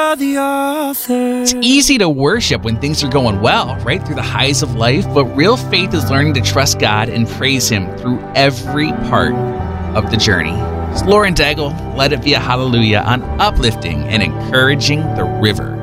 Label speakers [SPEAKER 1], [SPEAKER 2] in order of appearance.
[SPEAKER 1] are the author.
[SPEAKER 2] It's easy to worship when things are going well, right? Through the highs of life, but real faith is learning to trust God and praise Him through every part of the journey. It's Lauren Daigle, Let It Be a Hallelujah on uplifting and encouraging the river.